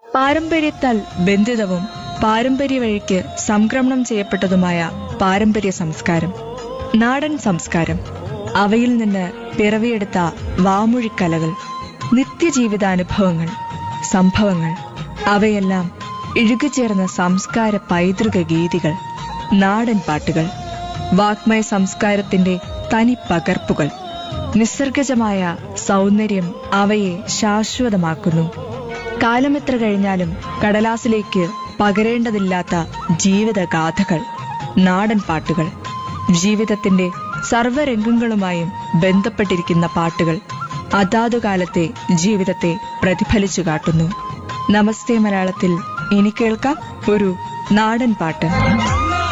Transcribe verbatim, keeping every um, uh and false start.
പാരമ്പര്യത്താൽ ബന്ധിതവും പാരമ്പര്യ വഴിക്ക് സംക്രമണം ചെയ്യപ്പെട്ടതുമായ പാരമ്പര്യ സംസ്കാരം, നാടൻ സംസ്കാരം, അവയിൽ നിന്ന് പിറവിയെടുത്ത വാമൊഴിക്കലകൾ, നിത്യജീവിതാനുഭവങ്ങൾ, സംഭവങ്ങൾ, അവയെല്ലാം ഇഴുകിച്ചേർന്ന സംസ്കാര പൈതൃക ഗീതികൾ, നാടൻ പാട്ടുകൾ, വാഗ്മയ സംസ്കാരത്തിന്റെ തനി പകർപ്പുകൾ. നിസ്സർഗജമായ സൗന്ദര്യം അവയെ ശാശ്വതമാക്കുന്നു. കാലമെത്ര കഴിഞ്ഞാലും കടലാസിലേക്ക് പകരേണ്ടതില്ലാത്ത ജീവിതഗാഥകൾ, നാടൻ പാട്ടുകൾ. ജീവിതത്തിന്റെ സർവ്വരംഗങ്ങളുമായും ബന്ധപ്പെട്ടിരിക്കുന്ന പാട്ടുകൾ അതാതു കാലത്തെ ജീവിതത്തെ പ്രതിഫലിച്ചു കാട്ടുന്നു. നമസ്തേ മലയാളത്തിൽ ഇനി കേൾക്കാം ഒരു നാടൻ പാട്ട്.